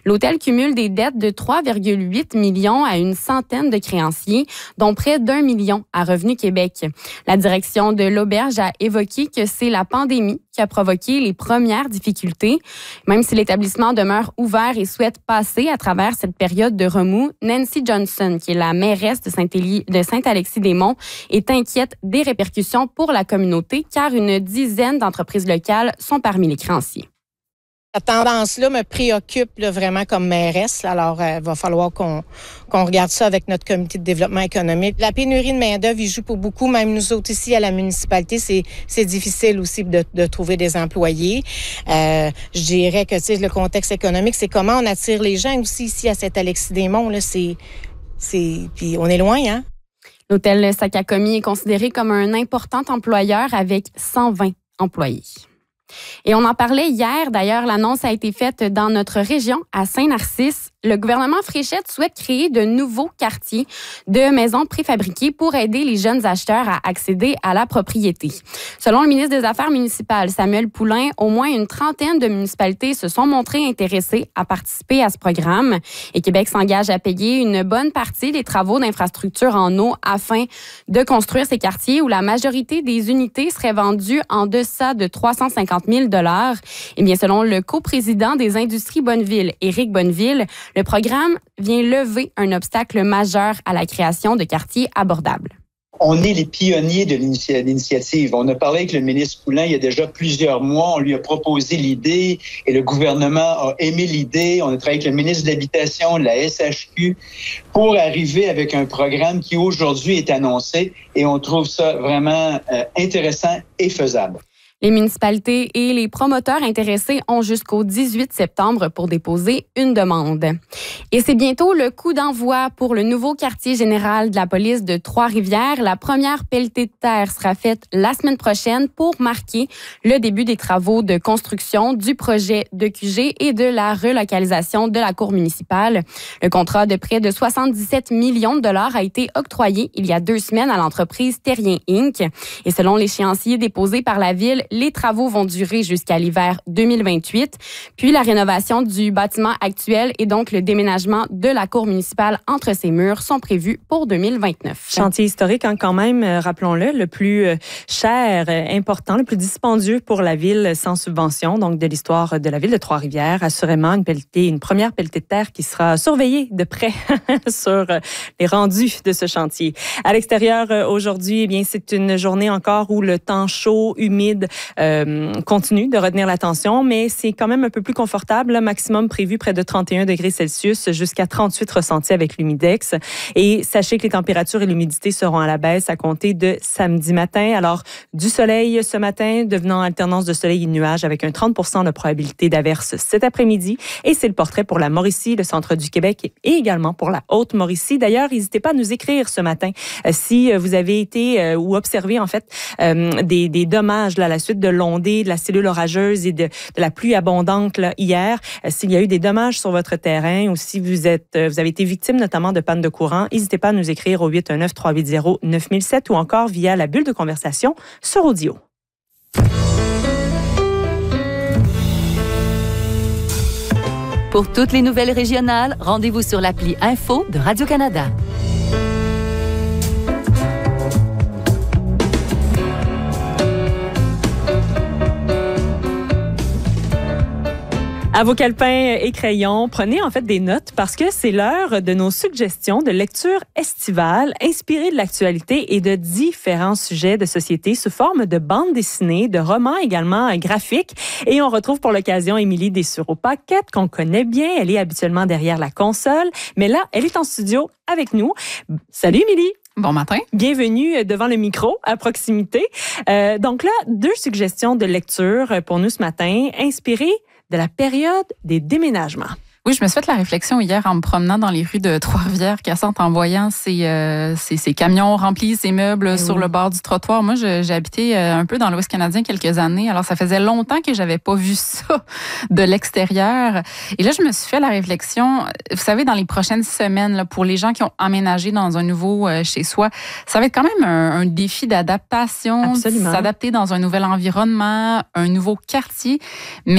L'hôtel cumule des dettes de 3,8 millions à une centaine de créanciers, dont près d'1 million à Revenu Québec. La direction de l'auberge a évoqué que c'est la pandémie qui a provoqué les premières difficultés. Même si l'établissement demeure ouvert et souhaite passer à travers cette période de remous, Nancy Johnson, qui est la mairesse de Saint-Alexis-des-Monts, est inquiète des répercussions pour la communauté car une dizaine d'entreprises locales sont parmi les créanciers. Cette tendance-là me préoccupe là, vraiment comme mairesse. Alors, il va falloir qu'on regarde ça avec notre comité de développement économique. La pénurie de main-d'œuvre, il joue pour beaucoup. Même nous autres ici à la municipalité, c'est difficile aussi de trouver des employés. Je dirais que le contexte économique, c'est comment on attire les gens aussi ici à Saint-Alexis-des-Monts. Là, puis on est loin, hein? L'hôtel Sakakomi est considéré comme un important employeur avec 120 employés. Et on en parlait hier, d'ailleurs, l'annonce a été faite dans notre région, à Saint-Narcisse. Le gouvernement Fréchette souhaite créer de nouveaux quartiers de maisons préfabriquées pour aider les jeunes acheteurs à accéder à la propriété. Selon le ministre des Affaires municipales, Samuel Poulin, au moins une trentaine de municipalités se sont montrées intéressées à participer à ce programme. Et Québec s'engage à payer une bonne partie des travaux d'infrastructure en eau afin de construire ces quartiers où la majorité des unités seraient vendues en deçà de 350 000 $. Et bien, selon le coprésident des Industries Bonneville, Éric Bonneville, le programme vient lever un obstacle majeur à la création de quartiers abordables. On est les pionniers de l'initiative. On a parlé avec le ministre Poulin il y a déjà plusieurs mois. On lui a proposé l'idée et le gouvernement a aimé l'idée. On a travaillé avec le ministre de l'Habitation, de la SHQ, pour arriver avec un programme qui aujourd'hui est annoncé et on trouve ça vraiment intéressant et faisable. Les municipalités et les promoteurs intéressés ont jusqu'au 18 septembre pour déposer une demande. Et c'est bientôt le coup d'envoi pour le nouveau quartier général de la police de Trois-Rivières. La première pelletée de terre sera faite la semaine prochaine pour marquer le début des travaux de construction du projet de QG et de la relocalisation de la cour municipale. Le contrat de près de 77 millions de dollars a été octroyé il y a 2 semaines à l'entreprise Terrien Inc. Et selon l'échéancier déposé par la ville, les travaux vont durer jusqu'à l'hiver 2028. Puis la rénovation du bâtiment actuel et donc le déménagement de la cour municipale entre ses murs sont prévus pour 2029. Chantier historique, hein, quand même, rappelons-le, le plus cher, important, le plus dispendieux pour la ville sans subvention, donc de l'histoire de la ville de Trois-Rivières. Assurément, une première pelletée de terre qui sera surveillée de près sur les rendus de ce chantier. À l'extérieur, aujourd'hui, eh bien, c'est une journée encore où le temps chaud, humide, continue de retenir l'attention, mais c'est quand même un peu plus confortable. Le maximum prévu près de 31 degrés Celsius jusqu'à 38 ressentis avec l'humidex. Et sachez que les températures et l'humidité seront à la baisse à compter de samedi matin. Alors, du soleil ce matin, devenant alternance de soleil et de nuages avec un 30 % de probabilité d'averse cet après-midi. Et c'est le portrait pour la Mauricie, le centre du Québec et également pour la Haute-Mauricie. D'ailleurs, n'hésitez pas à nous écrire ce matin si vous avez été ou observé en fait des dommages là, à la suite de l'ondée, de la cellule orageuse et de la pluie abondante là, hier. S'il y a eu des dommages sur votre terrain ou si vous avez été victime notamment de panne de courant, n'hésitez pas à nous écrire au 819-380-9007 ou encore via la bulle de conversation sur Audio. Pour toutes les nouvelles régionales, rendez-vous sur l'appli Info de Radio-Canada. À vos calepins et crayons, prenez en fait des notes parce que c'est l'heure de nos suggestions de lecture estivale inspirées de l'actualité et de différents sujets de société sous forme de bandes dessinées, de romans également graphiques. Et on retrouve pour l'occasion Émilie Dessureau-Paquette qu'on connaît bien. Elle est habituellement derrière la console, mais là, elle est en studio avec nous. Salut Émilie! Bon matin. Bienvenue devant le micro, à proximité. Donc là, 2 suggestions de lecture pour nous ce matin, inspirées de la période des déménagements. Oui, je me suis fait la réflexion hier en me promenant dans les rues de Trois-Rivières, Cassante, en voyant ces camions remplis, ces meubles sur le bord du trottoir. Moi, j'ai habité un peu dans l'Ouest canadien quelques années, alors ça faisait longtemps que j'avais pas vu ça de l'extérieur. Et là, je me suis fait la réflexion, vous savez, dans les prochaines semaines, là, pour les gens qui ont emménagé dans un nouveau chez soi, ça va être quand même un défi d'adaptation, Absolument. S'adapter dans un nouvel environnement, un nouveau quartier, mais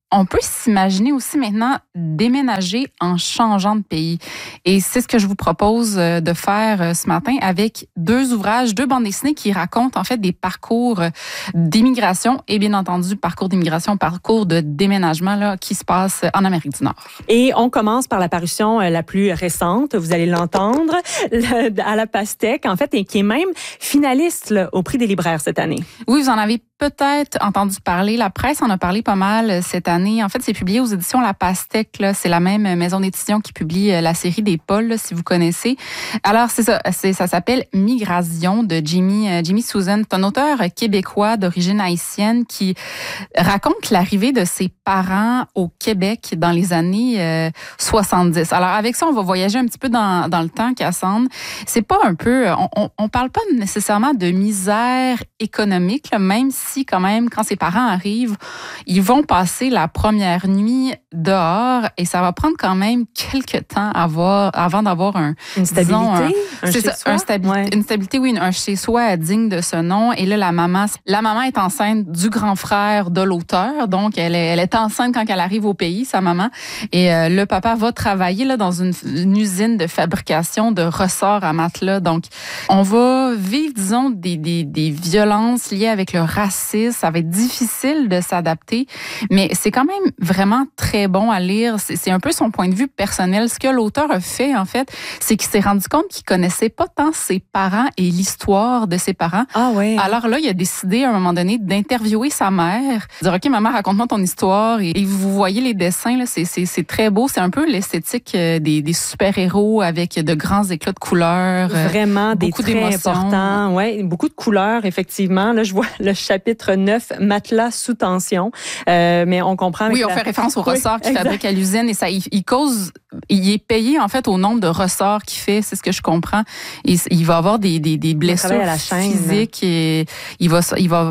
on peut s'imaginer aussi maintenant déménager en changeant de pays. Et c'est ce que je vous propose de faire ce matin avec 2 ouvrages, 2 bandes dessinées qui racontent en fait des parcours d'immigration et bien entendu parcours d'immigration, parcours de déménagement là, qui se passe en Amérique du Nord. Et on commence par la parution la plus récente, vous allez l'entendre, à la Pastèque, en fait, et qui est même finaliste là, au prix des libraires cette année. Oui, vous en avez peut-être entendu parler. La presse en a parlé pas mal cette année. En fait, c'est publié aux éditions La Pastèque. Là. C'est la même maison d'édition qui publie la série des Pauls, là, si vous connaissez. Alors, c'est ça. Ça s'appelle Migration de Jimmy Susan. C'est un auteur québécois d'origine haïtienne qui raconte l'arrivée de ses parents au Québec dans les années 70. Alors, avec ça, on va voyager un petit peu dans le temps, Cassandre. C'est pas un peu... On parle pas nécessairement de misère économique, là, même si, quand même, quand ses parents arrivent, ils vont passer la première nuit dehors et ça va prendre quand même quelques temps avant d'avoir une stabilité, une stabilité, oui, un chez-soi digne de ce nom. Et là, la maman est enceinte du grand frère de l'auteur, donc elle est enceinte quand elle arrive au pays, sa maman. Et le papa va travailler là dans une usine de fabrication de ressorts à matelas. Donc, on va vivre, disons, des violences liées avec le racisme. Ça va être difficile de s'adapter, mais c'est quand même vraiment très bon à lire. C'est un peu son point de vue personnel. Ce que l'auteur a fait, en fait, c'est qu'il s'est rendu compte qu'il connaissait pas tant ses parents et l'histoire de ses parents. Ah ouais. Alors là, il a décidé, à un moment donné, d'interviewer sa mère, de dire, OK, maman, raconte-moi ton histoire. Et vous voyez les dessins, là, c'est très beau. C'est un peu l'esthétique des super-héros avec de grands éclats de couleurs. Vraiment, beaucoup des traits importants. Ouais, beaucoup de couleurs, effectivement. Là, je vois le chapitre 9, matelas sous tension. Mais on comprend. Oui, on fait référence aux ressorts qu'il fabrique à l'usine et ça, il est payé en fait au nombre de ressorts qu'il fait, c'est ce que je comprends. Il va avoir des blessures à la chaîne, physiques et il va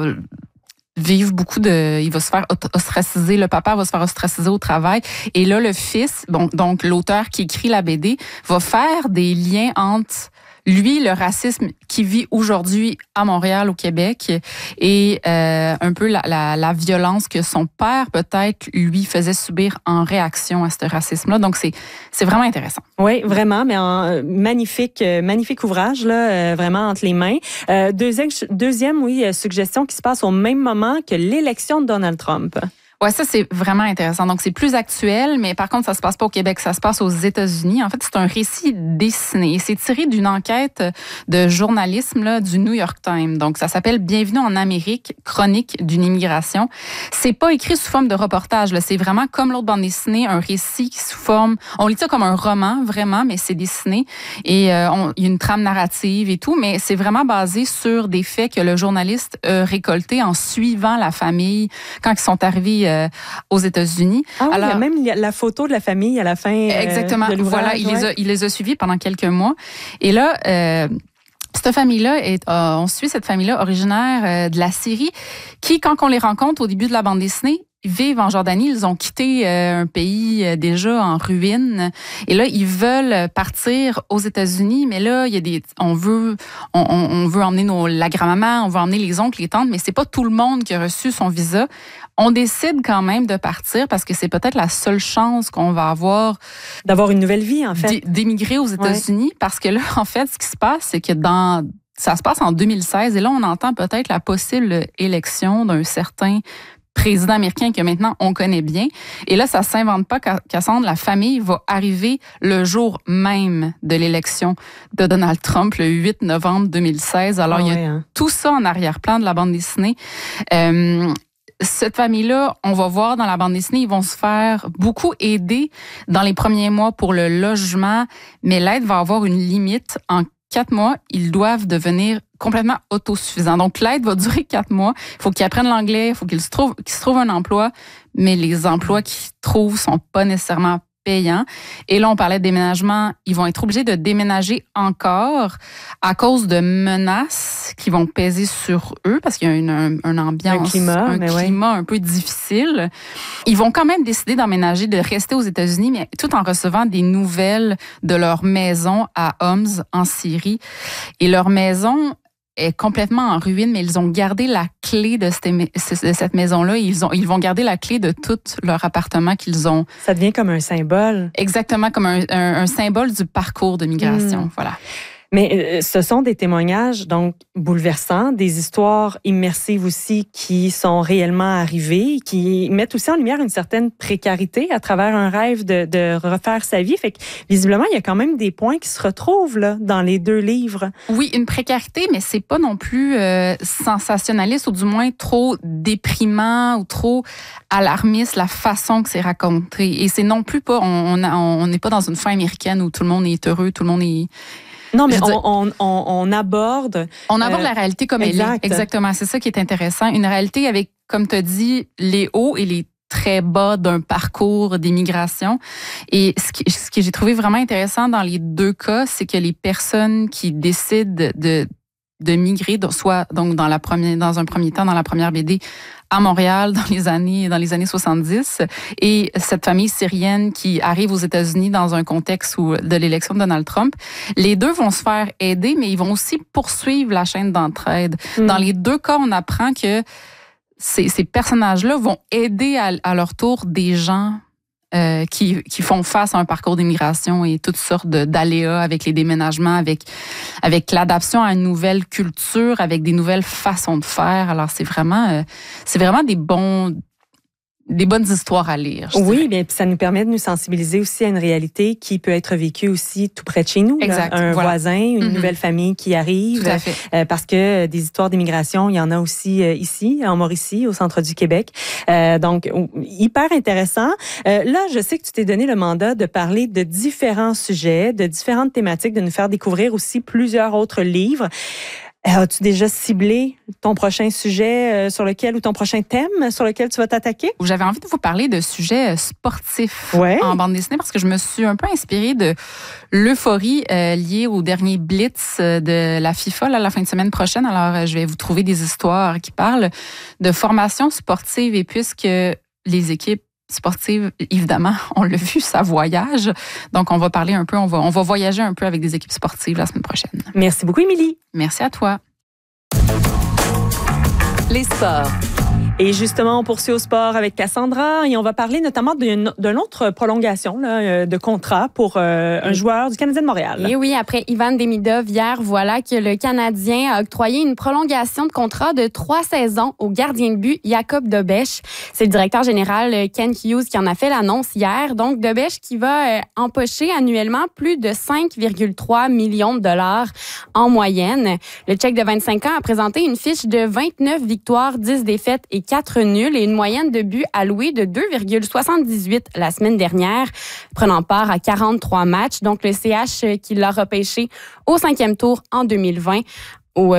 vivre il va se faire ostraciser, le papa va se faire ostraciser au travail. Et là, le fils, donc l'auteur qui écrit la BD, va faire des liens entre lui, le racisme qui vit aujourd'hui à Montréal, au Québec, et un peu la violence que son père, peut-être, lui faisait subir en réaction à ce racisme-là. Donc, c'est vraiment intéressant. Oui, vraiment, mais magnifique ouvrage, là, vraiment entre les mains. Deuxième, suggestion qui se passe au même moment que l'élection de Donald Trump. Ouais, ça, c'est vraiment intéressant. Donc, c'est plus actuel, mais par contre, ça se passe pas au Québec, ça se passe aux États-Unis. En fait, c'est un récit dessiné. C'est tiré d'une enquête de journalisme là, du New York Times. Donc, ça s'appelle Bienvenue en Amérique, chronique d'une immigration. C'est pas écrit sous forme de reportage. Là. C'est vraiment comme l'autre bande dessinée, un récit qui sous forme... On lit ça comme un roman, vraiment, mais c'est dessiné. Et il y a une trame narrative et tout, mais c'est vraiment basé sur des faits que le journaliste a récoltés en suivant la famille quand ils sont arrivés aux États-Unis. Ah oui, alors, il y a même la photo de la famille à la fin exactement, de l'ouvrage. Voilà, il les a suivis pendant quelques mois. Et là, cette famille-là, on suit cette famille-là originaire de la Syrie qui, quand on les rencontre au début de la bande dessinée, vivent en Jordanie. Ils ont quitté un pays déjà en ruine. Et là, ils veulent partir aux États-Unis. Mais là, il y a on veut emmener la grand-maman, on veut emmener les oncles, les tantes, mais c'est pas tout le monde qui a reçu son visa. On décide quand même de partir parce que c'est peut-être la seule chance qu'on va avoir d'avoir une nouvelle vie, en fait. D'émigrer aux États-Unis. Ouais. Parce que là, en fait, ce qui se passe, c'est que ça se passe en 2016 et là, on entend peut-être la possible élection d'un certain président américain que maintenant on connaît bien. Et là, ça s'invente pas, Cassandre. La famille va arriver le jour même de l'élection de Donald Trump, le 8 novembre 2016. Alors, il y a tout ça en arrière-plan de la bande dessinée. Cette famille-là, on va voir dans la bande dessinée, ils vont se faire beaucoup aider dans les premiers mois pour le logement, mais l'aide va avoir une limite. En 4 mois, ils doivent devenir complètement autosuffisants. Donc, l'aide va durer 4 mois. Il faut qu'ils apprennent l'anglais, il faut qu'ils se trouvent un emploi, mais les emplois qu'ils trouvent sont pas nécessairement payants. Et là, on parlait de déménagement. Ils vont être obligés de déménager encore à cause de menaces qui vont peser sur eux parce qu'il y a une ambiance, un climat un peu difficile. Ils vont quand même décider d'emménager, de rester aux États-Unis, mais tout en recevant des nouvelles de leur maison à Homs, en Syrie. Et leur maison est complètement en ruine, mais ils ont gardé la clé de cette maison-là. Ils vont garder la clé de tout leur appartement qu'ils ont. Ça devient comme un symbole. Exactement, comme un symbole du parcours de migration. Voilà. Mais ce sont des témoignages donc bouleversants, des histoires immersives aussi qui sont réellement arrivées, qui mettent aussi en lumière une certaine précarité à travers un rêve de refaire sa vie. Fait que visiblement, il y a quand même des points qui se retrouvent là dans les deux livres. Oui, une précarité, mais c'est pas non plus sensationnaliste ou du moins trop déprimant ou trop alarmiste la façon que c'est raconté. Et c'est non plus pas, on n'est pas dans une fin américaine où tout le monde est heureux, tout le monde est... Non, mais on aborde... On aborde la réalité comme elle est. Exactement, c'est ça qui est intéressant. Une réalité avec, comme tu as dit, les hauts et les très bas d'un parcours d'immigration. Et ce que j'ai trouvé vraiment intéressant dans les deux cas, c'est que les personnes qui décident de migrer, soit donc dans un premier temps dans la première BD à Montréal dans les années 70, et cette famille syrienne qui arrive aux États-Unis dans un contexte de l'élection de Donald Trump, les deux vont se faire aider, mais ils vont aussi poursuivre la chaîne d'entraide. Dans les deux cas, on apprend que ces personnages-là vont aider à leur tour des gens qui font face à un parcours d'immigration et toutes sortes d'aléas avec les déménagements, avec l'adaptation à une nouvelle culture, avec des nouvelles façons de faire. Alors c'est vraiment des bonnes histoires à lire. Oui, bien, puis ça nous permet de nous sensibiliser aussi à une réalité qui peut être vécue aussi tout près de chez nous. Exact. Un voisin, une nouvelle famille qui arrive. Tout à fait. Parce que des histoires d'immigration, il y en a aussi ici, en Mauricie, au centre du Québec. Donc, hyper intéressant. Là, je sais que tu t'es donné le mandat de parler de différents sujets, de différentes thématiques, de nous faire découvrir aussi plusieurs autres livres. As-tu déjà ciblé ton prochain sujet ou ton prochain thème sur lequel tu vas t'attaquer? J'avais envie de vous parler de sujets sportifs en bande dessinée parce que je me suis un peu inspirée de l'euphorie liée au dernier Blitz de la FIFA la fin de semaine prochaine. Alors, je vais vous trouver des histoires qui parlent de formation sportive et puisque les équipes sportive, évidemment, on l'a vu, ça voyage. Donc, on va parler un peu, on va voyager un peu avec des équipes sportives la semaine prochaine. Merci beaucoup, Émilie. Merci à toi. Les sports. Et justement, on poursuit au sport avec Cassandra et on va parler notamment d'une autre prolongation de contrat pour un joueur du Canadien de Montréal. Et oui, après Ivan Demidov, hier, voilà que le Canadien a octroyé une prolongation de contrat de 3 saisons au gardien de but Jakub Dobeš. C'est le directeur général Ken Hughes qui en a fait l'annonce hier. Donc, Dobeš qui va empocher annuellement plus de 5,3 millions de dollars en moyenne. Le Tchèque de 25 ans a présenté une fiche de 29 victoires, 10 défaites et 4 nuls et une moyenne de buts alloués de 2,78 la semaine dernière, prenant part à 43 matchs. Donc, le CH qui l'a repêché au 5e tour en 2020 au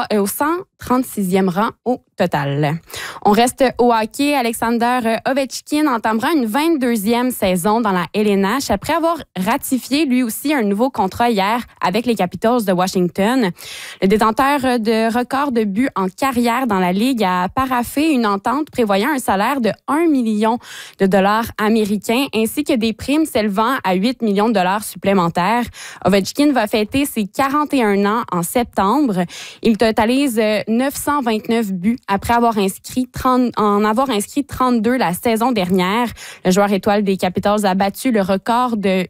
136e rang au total. On reste au hockey. Alexander Ovechkin entamera une 22e saison dans la LNH après avoir ratifié lui aussi un nouveau contrat hier avec les Capitals de Washington. Le détenteur de record de buts en carrière dans la Ligue a paraphé une entente prévoyant un salaire de 1 million de dollars américains ainsi que des primes s'élevant à 8 millions de dollars supplémentaires. Ovechkin va fêter ses 41 ans en septembre. Il totalise 929 buts après en avoir inscrit 32 la saison dernière. Le joueur étoile des Capitals a battu le record de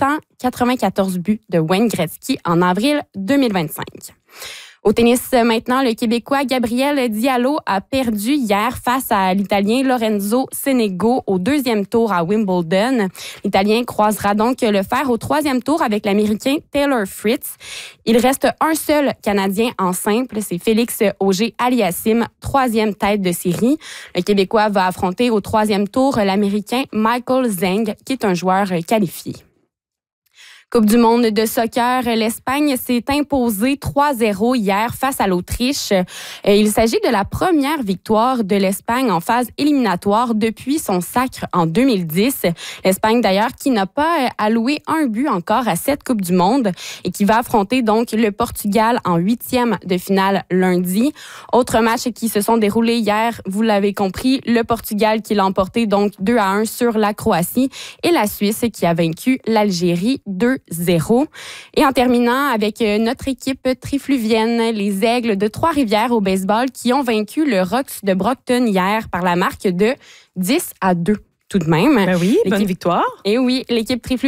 894 buts de Wayne Gretzky en avril 2025. Au tennis maintenant, le Québécois Gabriel Diallo a perdu hier face à l'Italien Lorenzo Sonego au 2e tour à Wimbledon. l'Italien croisera donc le fer au 3e tour avec l'Américain Taylor Fritz. Il reste un seul Canadien en simple, c'est Félix Auger-Aliassime, 3e tête de série. Le Québécois va affronter au 3e tour l'Américain Michael Zeng, qui est un joueur qualifié. Coupe du monde de soccer, l'Espagne s'est imposée 3-0 hier face à l'Autriche. Il s'agit de la première victoire de l'Espagne en phase éliminatoire depuis son sacre en 2010. L'Espagne d'ailleurs qui n'a pas alloué un but encore à cette Coupe du monde et qui va affronter donc le Portugal en 8e de finale lundi. Autre match qui se sont déroulés hier, vous l'avez compris, le Portugal qui l'a emporté donc 2-1 sur la Croatie et la Suisse qui a vaincu l'Algérie 2-0. 2-0. Et en terminant avec notre équipe trifluvienne, les Aigles de Trois-Rivières au baseball, qui ont vaincu le Rox de Brockton hier par la marque de 10-2. Tout de même. Ben oui, bonne victoire. Et oui, l'équipe trifluvienne